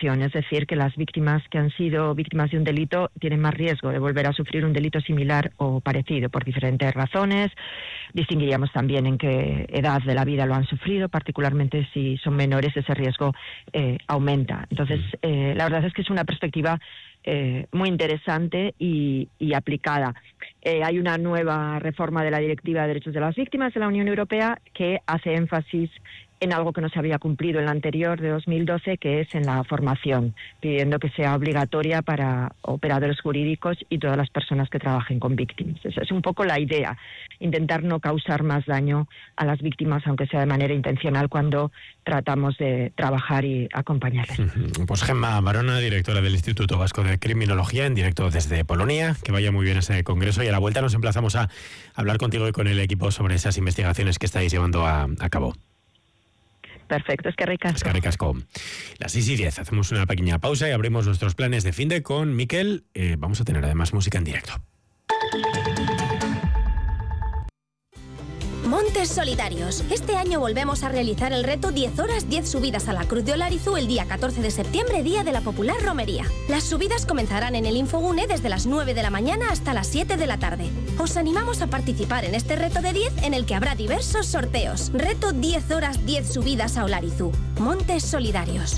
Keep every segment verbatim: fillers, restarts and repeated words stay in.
prevención, es decir, que las víctimas que han sido víctimas de un delito tienen más riesgo de volver a sufrir un delito similar o parecido por diferentes razones. Distinguiríamos también en qué edad de la vida lo han sufrido, particularmente si son menores, ese riesgo eh, aumenta. Entonces, eh, la verdad es que es una perspectiva eh, muy interesante y, y aplicada. Eh, hay una nueva reforma de la Directiva de Derechos de las Víctimas de la Unión Europea que hace énfasis en algo que no se había cumplido en la anterior de dos mil doce, que es en la formación, pidiendo que sea obligatoria para operadores jurídicos y todas las personas que trabajen con víctimas. Esa es un poco la idea, intentar no causar más daño a las víctimas, aunque sea de manera intencional, cuando tratamos de trabajar y acompañarles. Pues Gemma Barona, directora del Instituto Vasco de Criminología, en directo desde Polonia. Que vaya muy bien ese congreso, y a la vuelta nos emplazamos a hablar contigo y con el equipo sobre esas investigaciones que estáis llevando a, a cabo. Perfecto, es que ricasco. Es que ricasco. Las seis y diez, hacemos una pequeña pausa y abrimos nuestros planes de finde con Miquel. Eh, vamos a tener además música en directo. Montes Solidarios. Este año volvemos a realizar el reto diez horas, diez subidas a la Cruz de Olarizu el día catorce de septiembre, día de la popular romería. Las subidas comenzarán en el Infogune desde las nueve de la mañana hasta las siete de la tarde. Os animamos a participar en este reto de diez, en el que habrá diversos sorteos. Reto diez horas, diez subidas a Olarizu. Montes Solidarios.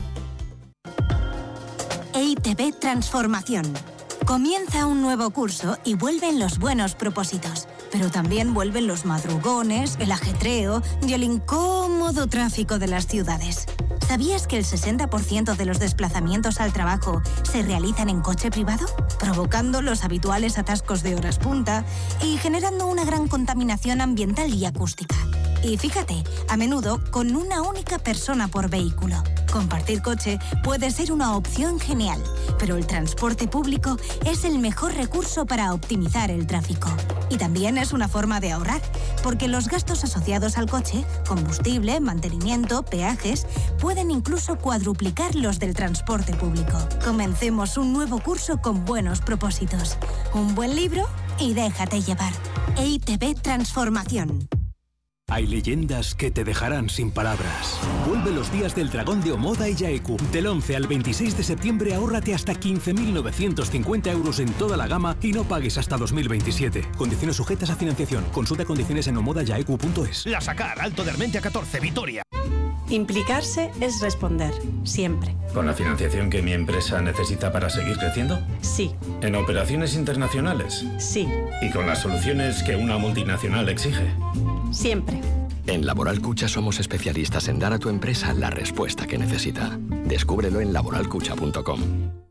E I T B Transformación. Comienza un nuevo curso y vuelven los buenos propósitos. Pero también vuelven los madrugones, el ajetreo y el incómodo tráfico de las ciudades. ¿Sabías que el sesenta por ciento de los desplazamientos al trabajo se realizan en coche privado? Provocando los habituales atascos de horas punta y generando una gran contaminación ambiental y acústica. Y fíjate, a menudo con una única persona por vehículo. Compartir coche puede ser una opción genial, pero el transporte público es el mejor recurso para optimizar el tráfico. Y también es una forma de ahorrar, porque los gastos asociados al coche, combustible, mantenimiento, peajes, pueden incluso cuadruplicar los del transporte público. Comencemos un nuevo curso con buenos propósitos. Un buen libro y déjate llevar. E I T B Transformación. Hay leyendas que te dejarán sin palabras. Vuelve los días del dragón de Omoda y Yaeku. Del once al veintiséis de septiembre ahórrate hasta quince mil novecientos cincuenta euros en toda la gama y no pagues hasta dos mil veintisiete. Condiciones sujetas a financiación. Consulta condiciones en omoda yaeku punto es. La Sacar, Alto de Armentia catorce, Vitoria. Implicarse es responder, siempre. ¿Con la financiación que mi empresa necesita para seguir creciendo? Sí. ¿En operaciones internacionales? Sí. ¿Y con las soluciones que una multinacional exige? Siempre. En Laboral Cucha somos especialistas en dar a tu empresa la respuesta que necesita. Descúbrelo en laboral cucha punto com.